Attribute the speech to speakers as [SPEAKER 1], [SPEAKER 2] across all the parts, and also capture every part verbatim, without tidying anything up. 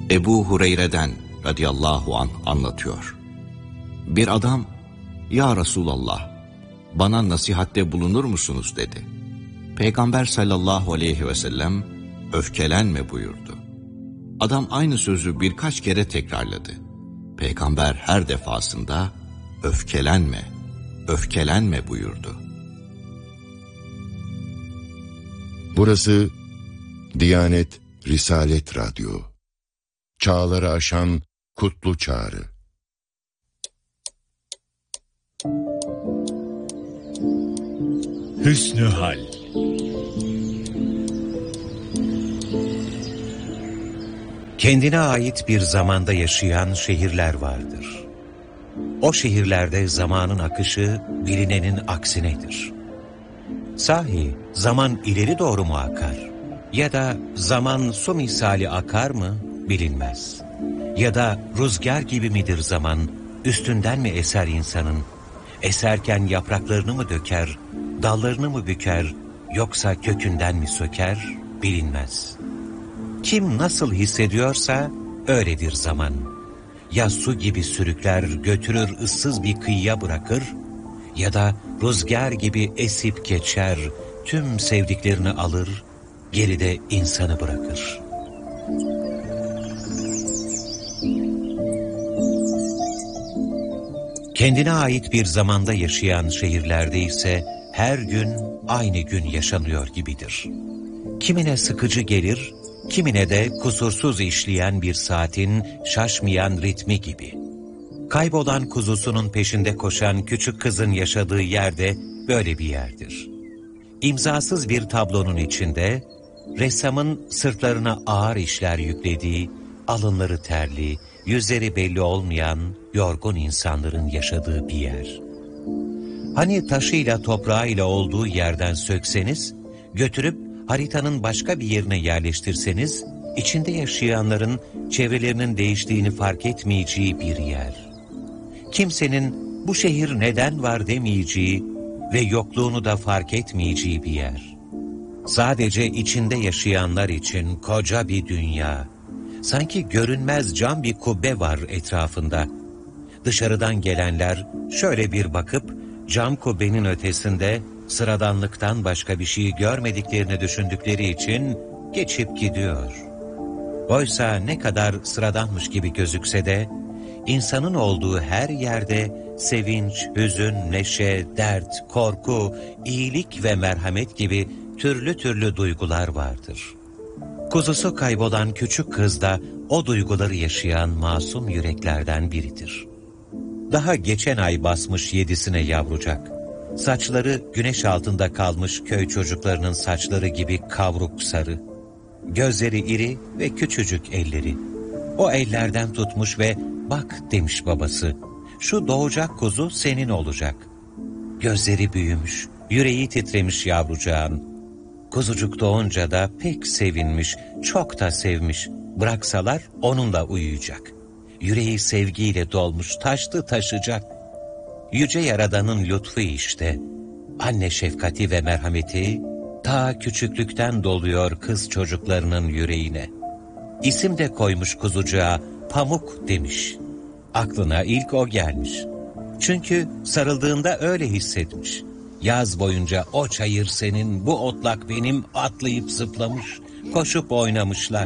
[SPEAKER 1] Ebu Hureyre'den radıyallahu anh anlatıyor. Bir adam, "Ya Resulallah, bana nasihatte bulunur musunuz?" dedi. Peygamber sallallahu aleyhi ve sellem, "Öfkelenme" buyurdu. Adam aynı sözü birkaç kere tekrarladı. Peygamber her defasında, "Öfkelenme, öfkelenme" buyurdu.
[SPEAKER 2] Burası Diyanet Risalet Radyo. Çağları aşan kutlu çağrı.
[SPEAKER 3] Hüsnü Hal.
[SPEAKER 4] Kendine ait bir zamanda yaşayan şehirler vardır. O şehirlerde zamanın akışı bilinenin aksinedir. Sahi zaman ileri doğru mu akar? Ya da zaman su misali akar mı bilinmez. Ya da rüzgar gibi midir zaman, üstünden mi eser insanın? Eserken yapraklarını mı döker, dallarını mı büker, yoksa kökünden mi söker bilinmez. Kim nasıl hissediyorsa öyledir zaman. Ya su gibi sürükler götürür ıssız bir kıyıya bırakır, ya da rüzgar gibi esip geçer, tüm sevdiklerini alır, geride insanı bırakır. Kendine ait bir zamanda yaşayan şehirlerde ise her gün aynı gün yaşanıyor gibidir. Kimine sıkıcı gelir, kimine de kusursuz işleyen bir saatin şaşmayan ritmi gibi. Kaybolan kuzusunun peşinde koşan küçük kızın yaşadığı yerde böyle bir yerdir. İmzasız bir tablonun içinde, ressamın sırtlarına ağır işler yüklediği, alınları terli, yüzleri belli olmayan, yorgun insanların yaşadığı bir yer. Hani taşıyla toprağıyla olduğu yerden sökseniz, götürüp haritanın başka bir yerine yerleştirseniz, içinde yaşayanların çevrelerinin değiştiğini fark etmeyeceği bir yer. Kimsenin bu şehir neden var demeyeceği ve yokluğunu da fark etmeyeceği bir yer. Sadece içinde yaşayanlar için koca bir dünya. Sanki görünmez cam bir kubbe var etrafında. Dışarıdan gelenler şöyle bir bakıp cam kubbenin ötesinde sıradanlıktan başka bir şey görmediklerini düşündükleri için geçip gidiyor. Oysa ne kadar sıradanmış gibi gözükse de insanın olduğu her yerde sevinç, hüzün, neşe, dert, korku, iyilik ve merhamet gibi türlü türlü duygular vardır. Kuzusu kaybolan küçük kız da o duyguları yaşayan masum yüreklerden biridir. Daha geçen ay basmış yedisine yavrucak. Saçları güneş altında kalmış köy çocuklarının saçları gibi kavruk sarı. Gözleri iri ve küçücük elleri. O ellerden tutmuş ve "Bak" demiş babası. "Şu doğacak kuzu senin olacak." Gözleri büyümüş, yüreği titremiş yavrucağın. Kuzucuk doğunca da pek sevinmiş, çok da sevmiş. Bıraksalar onunla uyuyacak. Yüreği sevgiyle dolmuş, taştı taşacak. Yüce Yaradan'ın lütfu işte. Anne şefkati ve merhameti ta küçüklükten doluyor kız çocuklarının yüreğine. İsim de koymuş kuzucuğa, Pamuk demiş. Aklına ilk o gelmiş. Çünkü sarıldığında öyle hissetmiş. Yaz boyunca o çayır senin, bu otlak benim, atlayıp zıplamış, koşup oynamışlar.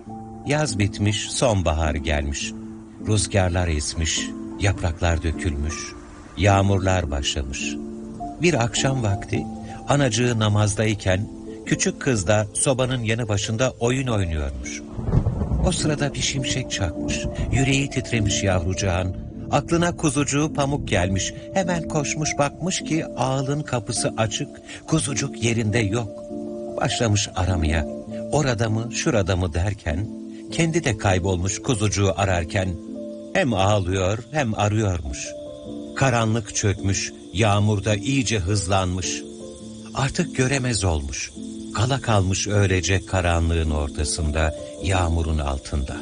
[SPEAKER 4] Yaz bitmiş, sonbahar gelmiş. Rüzgarlar esmiş, yapraklar dökülmüş, yağmurlar başlamış. Bir akşam vakti anacığı namazdayken küçük kız da sobanın yanı başında oyun oynuyormuş. O sırada bir şimşek çakmış, yüreği titremiş yavrucağın. Aklına kuzucuğu Pamuk gelmiş, hemen koşmuş bakmış ki ağılın kapısı açık, kuzucuk yerinde yok. Başlamış aramaya, orada mı şurada mı derken, kendi de kaybolmuş kuzucuğu ararken, hem ağlıyor hem arıyormuş. Karanlık çökmüş, yağmurda iyice hızlanmış. Artık göremez olmuş, kala kalmış öylece karanlığın ortasında, yağmurun altında.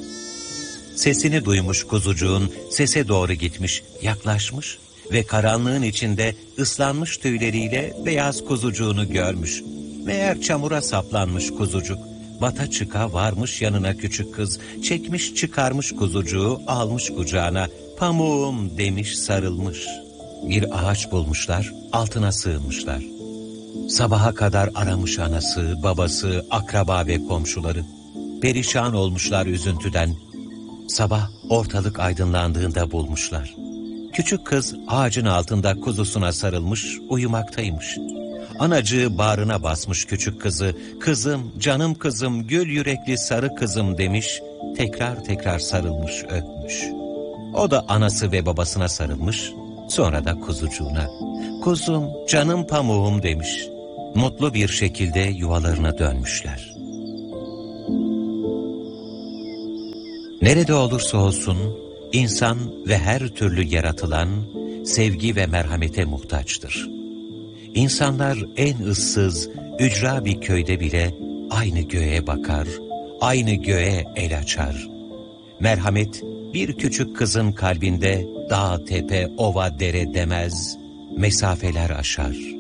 [SPEAKER 4] Sesini duymuş kuzucuğun, sese doğru gitmiş, yaklaşmış ve karanlığın içinde ıslanmış tüyleriyle beyaz kuzucuğunu görmüş. Meğer çamura saplanmış kuzucuk, Vata çıka varmış yanına küçük kız, çekmiş çıkarmış kuzucuğu, almış kucağına, pamuğum demiş sarılmış. Bir ağaç bulmuşlar, altına sığınmışlar. Sabaha kadar aramış anası, babası, akraba ve komşuları. Perişan olmuşlar üzüntüden. Sabah ortalık aydınlandığında bulmuşlar. Küçük kız ağacın altında kuzusuna sarılmış, uyumaktaymış. Anacığı bağrına basmış küçük kızı, kızım, canım kızım, gül yürekli sarı kızım demiş, tekrar tekrar sarılmış, öpmüş. O da anası ve babasına sarılmış, sonra da kuzucuğuna, kuzum, canım pamuğum demiş. Mutlu bir şekilde yuvalarına dönmüşler. Nerede olursa olsun, insan ve her türlü yaratılan sevgi ve merhamete muhtaçtır. İnsanlar en ıssız, ücra bir köyde bile aynı göğe bakar, aynı göğe el açar. Merhamet bir küçük kızın kalbinde dağ, tepe, ova, dere demez, mesafeler aşar.